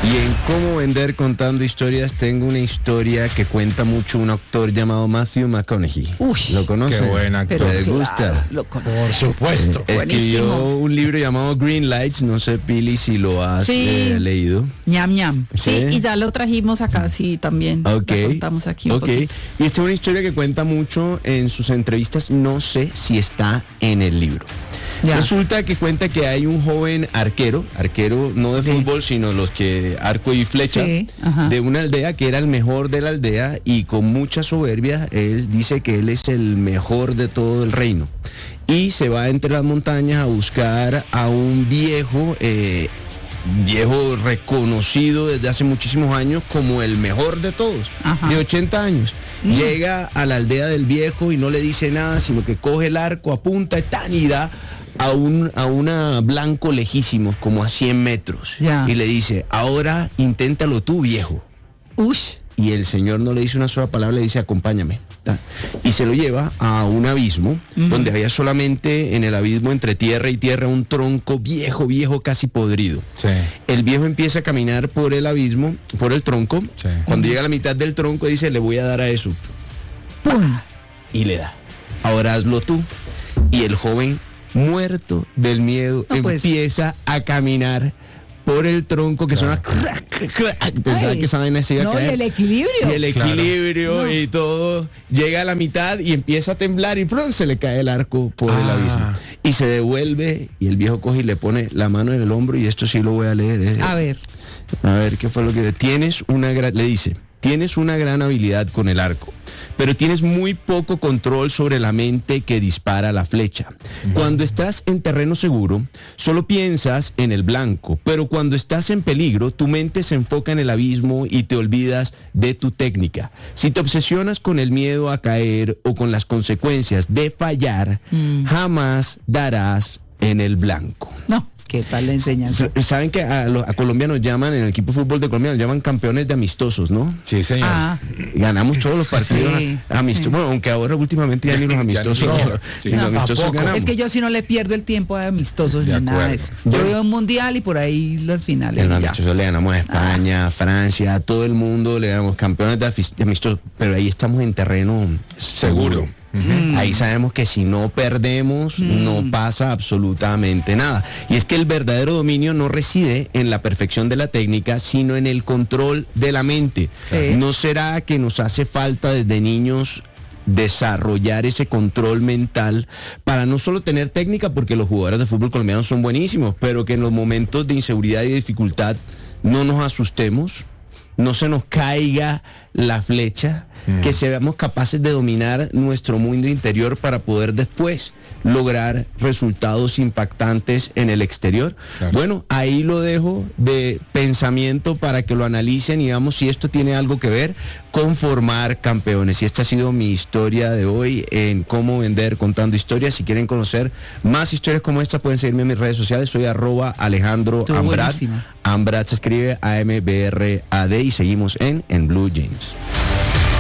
Y en Cómo Vender Contando Historias tengo una historia que cuenta mucho un actor llamado Matthew McConaughey. Uy, ¿lo conoce? qué buen actor. ¿Le gusta? Lo Por conoce. supuesto. Escribió Buenísimo. un libro llamado Green Lights, no sé, Pili, si lo has Sí. leído. Ñam, ñam. Sí. Sí, y ya lo trajimos acá, sí, también. Ok, Lo contamos aquí un ok. poquito. Y esta es una historia que cuenta mucho en sus entrevistas, no sé si está en el libro. Ya. Resulta que cuenta que hay un joven arquero no de Sí. fútbol, sino los que arco y flecha, Sí, ajá. de una aldea que era el mejor de la aldea, y con mucha soberbia él dice que él es el mejor de todo el reino. Y se va entre las montañas a buscar a un viejo reconocido desde hace muchísimos años como el mejor de todos, Ajá. de 80 años. Llega a la aldea del viejo y no le dice nada, sino que coge el arco, apunta y da a una blanco lejísimo, como a 100 metros. Ya. Y le dice, ahora inténtalo tú, viejo. Ush. Y el señor no le dice una sola palabra, le dice, acompáñame. Ta. Y se lo lleva a un abismo, donde había solamente en el abismo entre tierra y tierra un tronco viejo, casi podrido. Sí. El viejo empieza a caminar por el abismo, por el tronco. Sí. Cuando llega a la mitad del tronco dice, le voy a dar a eso. ¡Pum! Y le da. Ahora hazlo tú. Y el joven, muerto del miedo, No, pues. empieza a caminar por el tronco que suena crack, crack, crack. Pensaba Ay, que esa vaina se iba a no, y caer. el equilibrio. Y el Claro. equilibrio No. y todo, llega a la mitad y empieza a temblar y ¡plum! Se le cae el arco por el Ah. abismo. Y se devuelve y el viejo coge y le pone la mano en el hombro, y esto sí lo voy a leer. A ver. A ver, ¿qué fue lo que le dice? Tienes una gran habilidad con el arco, pero tienes muy poco control sobre la mente que dispara la flecha. Cuando estás en terreno seguro, solo piensas en el blanco, pero cuando estás en peligro, tu mente se enfoca en el abismo y te olvidas de tu técnica. Si te obsesionas con el miedo a caer o con las consecuencias de fallar, jamás darás en el blanco. No, ¿qué tal la enseñanza? Saben que a Colombia nos llaman, en el equipo de fútbol de Colombia nos llaman campeones de amistosos, ¿no? Sí, señor. Ah, Ganamos todos los partidos Sí, amistosos. sí. Bueno, aunque ahora últimamente ya ni los amistosos. no, ni sí. los No, amistosos tampoco. ganamos. es que yo sí no le pierdo el tiempo a amistosos De ni nada de acuerdo. eso. Yo veo un mundial y por ahí las finales. En los y ya. amistosos le ganamos a España, a Francia, a todo el mundo, le ganamos campeones de amistosos, pero ahí estamos en terreno seguro. Ahí sabemos que si no perdemos, no pasa absolutamente nada. Y es que el verdadero dominio no reside en la perfección de la técnica, sino en el control de la mente. Sí. ¿No será que nos hace falta desde niños desarrollar ese control mental para no solo tener técnica, porque los jugadores de fútbol colombianos son buenísimos, pero que en los momentos de inseguridad y dificultad no nos asustemos, no se nos caiga la flecha, que seamos capaces de dominar nuestro mundo interior para poder después lograr resultados impactantes en el exterior? Claro. Bueno, ahí lo dejo de pensamiento para que lo analicen y veamos si esto tiene algo que ver con formar campeones. Y esta ha sido mi historia de hoy en Cómo Vender Contando Historias. Si quieren conocer más historias como esta, pueden seguirme en mis redes sociales. Soy @Alejandro Estuvo Ambrad. buenísima. Ambrad se escribe AMBRAD y seguimos en Blue Jeans.